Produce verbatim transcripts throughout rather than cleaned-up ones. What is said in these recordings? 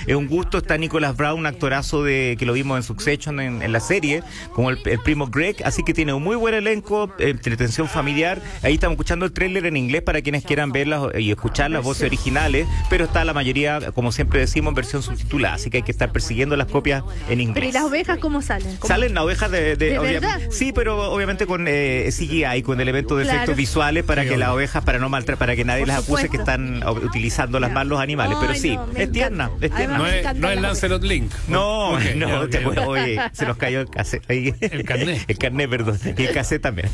es un gusto. Está Nicholas Braun, actorazo de que lo vimos en Succession en, en la serie, como el, el primo Greg, así que tiene un muy buen elenco, entretención familiar. Ahí estamos escuchando el tráiler en inglés para quienes quieran verlas y escuchar las voces originales, pero está la mayoría, como siempre decimos, en versión subtitulada, así que hay que estar persiguiendo las copias en inglés. ¿Pero y las ovejas cómo salen? ¿Cómo? Salen las ovejas de... ¿De, ¿De obvia- verdad? Sí, pero obviamente con eh, C G I, con elementos de Claro. efectos visuales para Sí, que obvio. las ovejas, para no maltratar, para que nadie Por las acuse supuesto. que están o- utilizando las mal los animales, pero Ay, sí, no, me es tierna, encanta. es tierna. Además, No me es, encantan no es las Lancelot Link. No, Ok, no, ya, te ok. puedo- oye, se nos cayó el cassette. Ahí. El carnet. El carnet, perdón. Y el cassette también.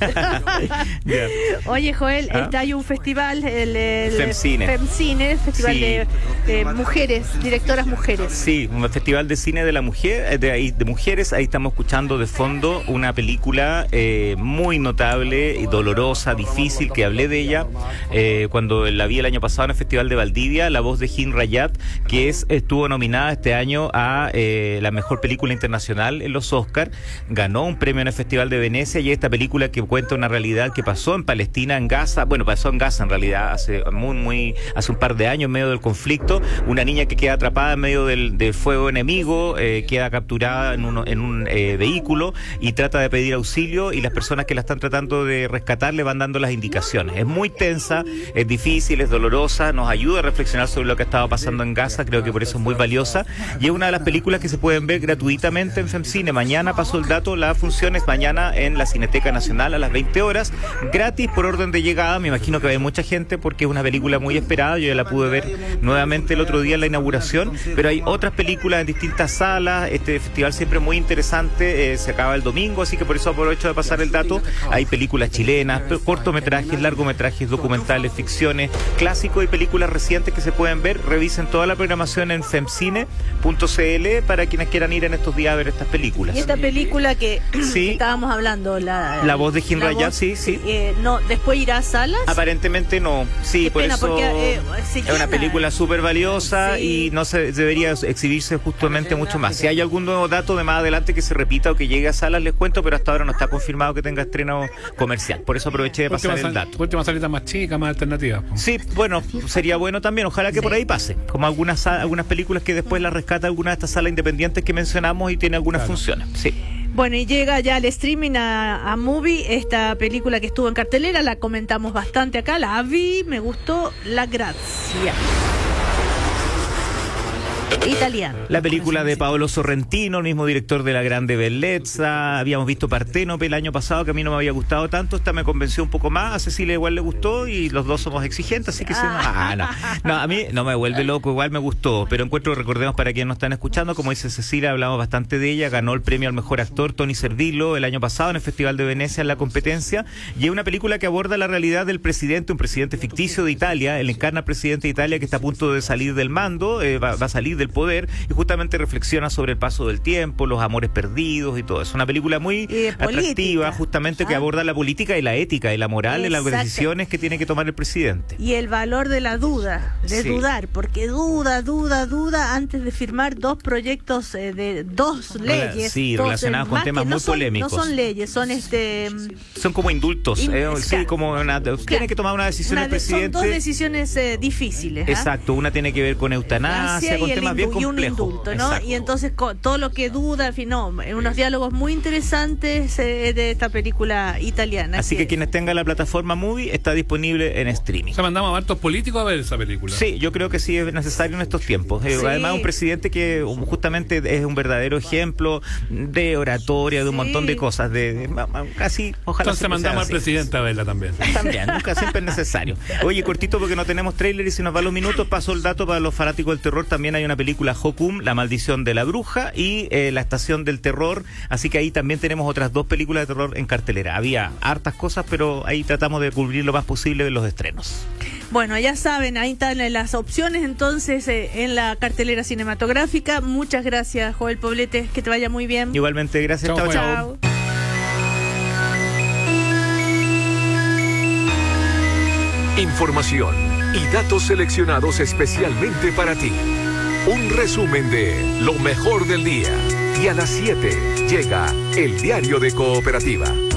Ya. Oye, Joel, ¿Ah? este, hay un festival, el, el Femcine. Femcine, el festival Sí. de eh, mujeres, directoras mujeres. Sí, un festival de cine de la mujer, eh, de, ahí- de mujeres. Ahí estamos escuchando de fondo una película eh, muy notable y dolorosa, difícil, que hablé de ella eh, cuando la vi el año pasado en el Festival de Valdivia, la voz de Hin Rayat, que es estuvo nominada este año a eh, la mejor película internacional en los Oscar, ganó un premio en el Festival de Venecia, y esta película que cuenta una realidad que pasó en Palestina, en Gaza, bueno, pasó en Gaza en realidad hace muy, muy, hace un par de años en medio del conflicto, una niña que queda atrapada en medio del, del fuego enemigo, eh, queda capturada en, uno, en un eh, vehículo y trata de pedir auxilio, y las personas que la están tratando de rescatar le van dando las indicaciones. Es muy tensa, es difícil, es dolorosa, nos ayuda a reflexionar sobre lo que ha estado pasando en Gaza, creo que por eso es muy valiosa, y es una de las películas que se pueden ver gratuitamente en Femcine. Mañana, paso el dato, la función es mañana en la Cineteca Nacional a las veinte horas, gratis por orden de llegada. Me imagino que va a haber mucha gente porque es una película muy esperada. Yo ya la pude ver nuevamente el otro día en la inauguración, pero hay otras películas en distintas salas. Este festival siempre es muy interesante, eh, se acaba el domingo, así que por eso aprovecho de pasar el dato. Hay películas chilenas, cortometrajes, largometrajes, documentales, ficciones, clásicos y películas recientes que se pueden ver. Revisen toda la programación en femcine punto c l para quienes quieran ir en estos días a ver estas películas. Y esta película que, Sí. que estábamos hablando, la, La voz de Hin la Rayat, voz, sí, sí. eh, no, después irá a salas. Aparentemente no, sí, Qué por pena, eso porque, eh, se es una llena. película súper valiosa Sí. y no se debería exhibirse justamente mucho más. Si hay algún nuevo dato de más adelante que se repita o que llegue a salas, les cuento, pero hasta ahora no está confirmado que tenga estreno comercial. Por eso aproveché de pasar Última, el sal- dato. última salida más chica, más alternativa. po. Sí, bueno, sería bueno también, ojalá que por ahí pase, como algunas sa- algunas películas que después las rescata alguna de estas salas independientes que mencionamos y tiene algunas Claro. funciones. Sí. Bueno, y llega ya al streaming a, a Movie, esta película que estuvo en cartelera, la comentamos bastante acá, la vi, me gustó, La Grazia. Italiano. La película de Paolo Sorrentino, el mismo director de La Grande Bellezza. Habíamos visto Parténope el año pasado, que a mí no me había gustado tanto. Esta me convenció un poco más. A Cecilia igual le gustó y los dos somos exigentes, así que sí. Ah, no. No, a mí no me vuelve loco, igual me gustó. Pero encuentro, recordemos para quienes no están escuchando, como dice Cecilia, hablamos bastante de ella. Ganó el premio al mejor actor Tony Servillo el año pasado en el Festival de Venecia en la competencia. Y es una película que aborda la realidad del presidente, un presidente ficticio de Italia. Él encarna al presidente de Italia que está a punto de salir del mando, eh, va, va a salir del poder, y justamente reflexiona sobre el paso del tiempo, los amores perdidos y todo eso. Una película muy Y de atractiva, política. justamente, Ah. que aborda la política y la ética y la moral en las Exacto. decisiones que tiene que tomar el presidente. Y el valor de la duda, de Sí. dudar, porque duda, duda, duda antes de firmar dos proyectos eh, de dos Rela- leyes. sí, dos, relacionados eh, con más temas que muy no son- polémicos. No son leyes, son este... Son como indultos, In- eh, claro. sí, como una, tiene que tomar una decisión una el de- son presidente. dos decisiones eh, difíciles. ¿ah? Exacto, una tiene que ver con eutanasia, Gracia con y el temas bien indu- y un complejos. indulto, ¿no? Exacto. Y entonces co- todo lo que duda, en fin, no, en unos diálogos muy interesantes eh, de esta película italiana. Así que quienes tengan la plataforma Movie está disponible en streaming. O sea, mandamos a hartos políticos a ver esa película. Sí, yo creo que sí es necesario en estos tiempos. Eh, Sí. Además, un presidente que um, justamente es un verdadero ejemplo de oratoria, de un Sí. montón de cosas, de, de- ma- ma- casi, ojalá Entonces siempre mandamos al sea así. presidente a verla también. También, nunca siempre es necesario. Oye, cortito porque no tenemos tráiler y si nos va los minutos, paso el dato para los fanáticos del terror. También hay una película Hokum, La Maldición de la Bruja, y eh, La Estación del Terror. Así que ahí también tenemos otras dos películas de terror en cartelera. Había hartas cosas, pero ahí tratamos de cubrir lo más posible de los estrenos. Bueno, ya saben, ahí están las opciones entonces eh, en la cartelera cinematográfica. Muchas gracias, Joel Poblete, que te vaya muy bien. Igualmente, gracias. Chao, Chao, Juan. chao. Chao. Información y datos seleccionados especialmente para ti. Un resumen de lo mejor del día. Y a las siete llega el Diario de Cooperativa.